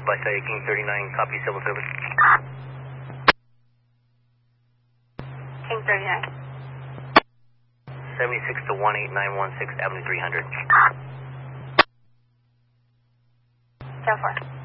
By say King 39, copy civil service. King 39. 76 to 18916 Avenue 300. 10-4.